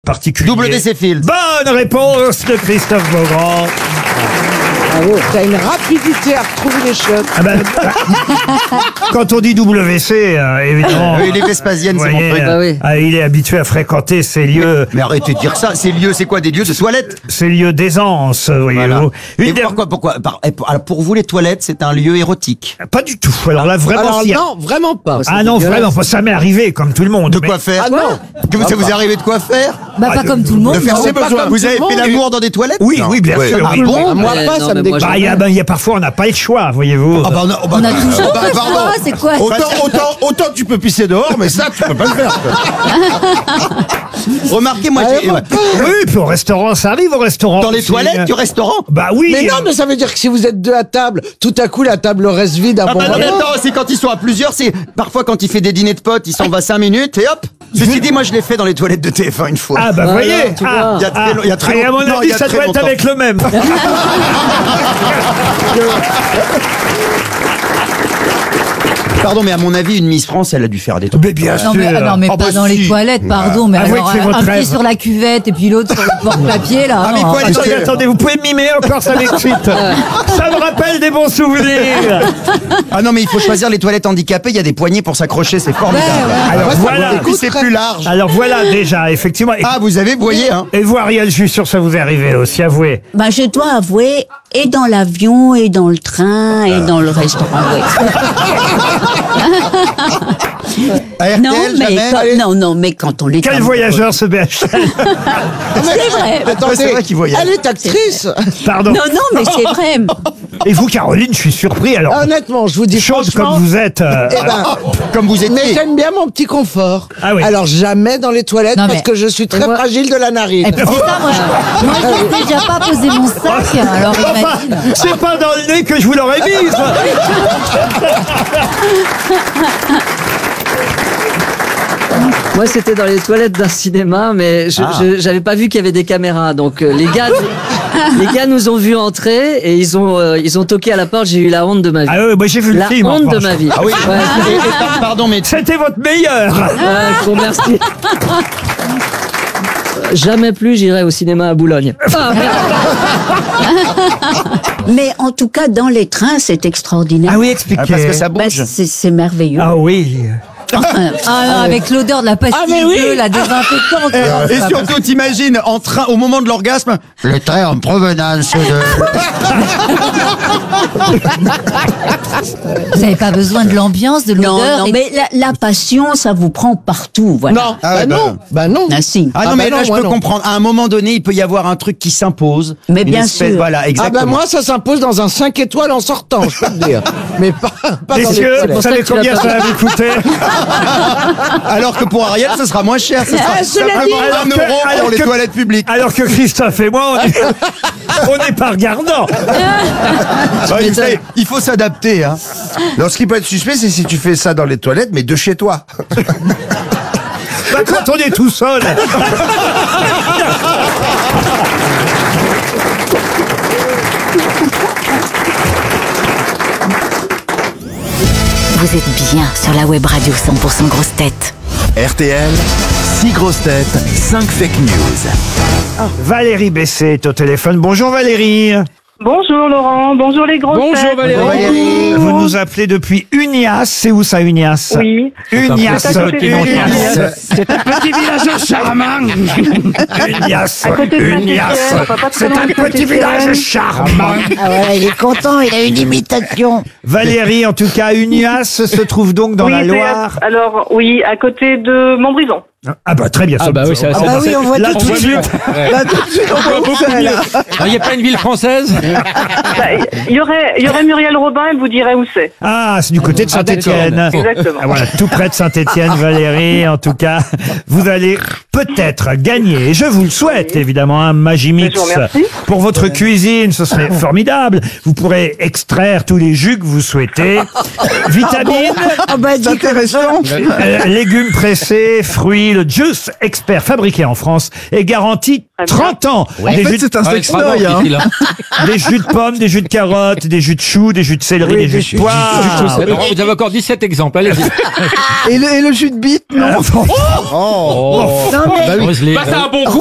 particulier. WC Field. Bonne réponse de Christophe Beaugrand. Bravo, t'as une rapidité à retrouver les chiottes. Ah ben, quand on dit WC, évidemment. Oui, les Vespasiennes, vous c'est mon voyez, truc. il est habitué à fréquenter ces lieux. Mais arrêtez de dire ça. Ces lieux, c'est quoi? Des lieux de toilettes? Ces lieux d'aisance, voyez-vous. Voilà. Une Et des- pourquoi alors, pour vous, les toilettes, c'est un lieu érotique. Pas du tout. Alors là, vraiment. Alors si- non, vraiment pas. Ah non, vraiment pas. Ça m'est arrivé, comme tout le monde. De Mais- quoi faire? Ah non. Ça vous est arrivé de quoi faire? Bah pas comme tout le monde. De faire non, ses pas besoins. comme Vous tout avez le fait monde. l'amour dans des toilettes? Oui, Non. oui, bien sûr. Ah oui. bon? Moi pas, ça me dégoûte. Bah, il y a parfois, on n'a pas le choix, voyez-vous. Ah bah, On a toujours pas le pardon. choix, c'est quoi Autant tu peux pisser dehors, mais ça, tu peux pas le faire. Remarquez, moi, j'ai- Oui, puis au restaurant, ça arrive au restaurant. dans les aussi. toilettes du restaurant. Bah oui. Mais non, mais ça veut dire que si vous êtes deux à table, tout à coup la table reste vide à Ah bon bah non, mais moment. attends, c'est quand ils sont à plusieurs, c'est parfois quand il fait des dîners de potes, il s'en va 5 minutes et hop. Ceci dit, moi je l'ai fait dans les toilettes de TF1 une fois. Ah bah voyez. tu vois. Il y a très long- il y a très Et à mon longtemps. Non, il avis, y a ça très doit être longtemps. avec le même. Pardon, mais à mon avis, une Miss France, elle a dû faire des trucs. Mais bien sûr. Non mais, non, mais Ah pas bah dans les si. toilettes, pardon. Mais Avouez alors, que c'est votre un pied rêve. sur la cuvette et puis l'autre sur le porte-papier, là. Ah, mais non. quoi, les Attendez, attendez, vous pouvez mimer encore, ça m'excite. Ça me rappelle des bons souvenirs. Ah non, mais il faut choisir les toilettes handicapées, il y a des poignées pour s'accrocher, c'est formidable. Ouais, Alors voilà. Et puis c'est plus large. Alors voilà déjà, effectivement. Ah, vous voyez, hein. Et vous, Ariel, je suis sûr que ça vous est arrivé aussi, avouez. Bah, je dois avouer, et dans l'avion, et dans le train, et dans le restaurant. Oui. À RTL, Non, mais jamais. non, mais quand on est Quel comme- voyageur ce BHL. C'est vrai. Ouais, c'est vrai qu'il voyage. Elle est actrice. Pardon. Non, mais c'est vrai. Et vous, Caroline, je suis surpris. Alors, Honnêtement, je vous dis chose franchement. comme vous êtes. Eh ben, Comme vous mais étiez. j'aime bien mon petit confort. Ah oui. Alors jamais dans les toilettes Non, parce mais- que je suis très moi- fragile de la narine. Et puis c'est ça, moi je n'ai déjà pas posé mon sac, alors Enfin, imagine. c'est pas dans le nez que je vous l'aurais mise. Moi, c'était dans les toilettes d'un cinéma, mais j'avais pas vu qu'il y avait des caméras. Donc, les gars nous ont vu entrer et ils ont toqué à la porte. J'ai eu la honte de ma vie. Ah oui, moi j'ai vu le La film. en honte de revanche. ma vie. Ah oui. Ouais. Pardon, mais C'était votre meilleur. Bon, merci. Jamais plus j'irai au cinéma à Boulogne. Mais en tout cas, dans les trains, c'est extraordinaire. Ah oui, expliquez. parce que ça Bah, bouge. c'est merveilleux. Ah oui. Ah non, avec l'odeur de la pastille mais oui. bleue, la désinfectante. non, c'est Et pas surtout, t'imagines, en train, au moment de l'orgasme, le train en provenance de... Vous n'avez pas besoin de l'ambiance, de Non, l'odeur. non, et- mais la passion, ça vous prend partout, voilà. Non, Ah ouais, bah non, bah non. Ah si. Ah non, Ah mais bah là, non, je moi peux non. comprendre. À un moment donné, il peut y avoir un truc qui s'impose. Mais Une bien espèce- sûr. Voilà, Ah exactement. bah moi ça s'impose dans un 5 étoiles en sortant, je peux te dire. Mais pas dans les Messieurs, toilettes. vous savez que tu combien l'as ça va vous coûter? Alors que pour Ariel, ce sera moins cher. Ce sera Ah, cela simplement dit- 1 Alors que- euro alors pour les que- toilettes publiques. Alors que Christophe et moi, on n'est pas regardants. Bah, vous savez, il faut s'adapter. Hein. Non, ce qui peut être suspect, c'est si tu fais ça dans les toilettes, mais de chez toi. Bah, quand on est tout seul. Vous êtes bien sur la web radio 100% grosses têtes. RTL, 6 grosses têtes, 5 fake news. Valérie Bessé est au téléphone. Bonjour Valérie. Bonjour Laurent, bonjour les grosses têtes. Valérie. Vous nous appelez depuis Unias. C'est où ça, Unias? Oui. Unias. C'est à côté de Unias. C'est un petit village charmant. Unias. À côté de Unias. Saint-Étienne, enfin, pas très C'est loin un de petit Saint-Étienne. village charmant. Ah voilà, il est content, il a une imitation. Valérie, en tout cas, Unias se trouve donc dans Oui, la c'est Loire. alors, oui, à côté de Montbrison. Ah bah très bien. Ah bah oui, c'est Ah bah oui, on voit là tout tout de de suite. suite. Là tout de suite, on voit où c'est, là. Il n'y a pas une ville française? Bah, il y aurait Muriel Robin, elle vous dirait où c'est. Ah, c'est du côté de Saint-Étienne. Exactement. Ah, voilà, tout près de Saint-Étienne, Valérie. En tout cas, vous allez peut-être gagner, et je vous le souhaite évidemment, un Magimix Je vous remercie. pour votre cuisine. Ce serait formidable. Vous pourrez extraire tous les jus que vous souhaitez. Vitamines, Ah bah dis comme ça. légumes pressés, fruits, Juicy, le juice expert fabriqué en France, est garanti 30 ans. En Des fait, jus de- c'est un sextoy, hein. des jus de pommes, des jus de carottes, des jus de choux, des jus de céleri, des jus de poire. Laurent, vous avez encore 17 exemples, allez-y. Et le jus de bite, non Oh. Non, mais- Bah, c'est un bon coup.